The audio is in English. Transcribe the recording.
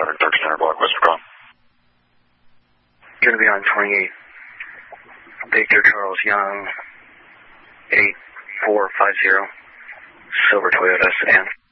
7, 13 Center Block, West Macomb. Going to be on 28. Victor Charles Young, 8450, silver Toyota sedan.